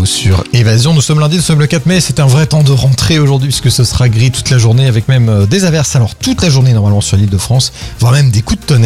Info sur Évasion. Nous sommes lundi, nous sommes le 4 mai. C'est un vrai temps de rentrée aujourd'hui puisque ce sera gris toute la journée avec même des averses. Alors toute la journée normalement sur l'Île-de-France, voire même des coups de tonnerre.